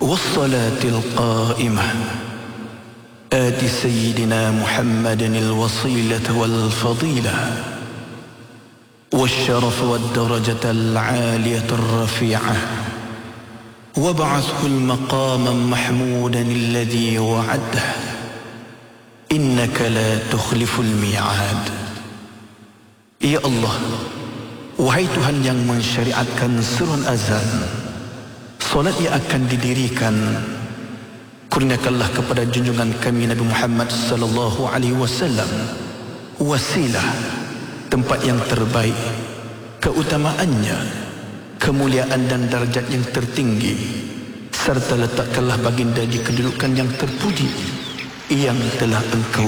والصلاة القائمة آت سيدنا محمد الوصيلة والفضيلة والشرف والدرجة العالية الرفيعة وابعثه المقام محمودا الذي وعده إنك لا تخلف الميعاد. Ya Allah, wahai Tuhan yang mensyariatkan surun azan, solat yang akan didirikan, kurniakanlah kepada junjungan kami Nabi Muhammad sallallahu alaihi wasallam wasilah, tempat yang terbaik, keutamaannya, kemuliaan dan darjat yang tertinggi, serta letakkanlah baginda di kedudukan yang terpuji yang telah Engkau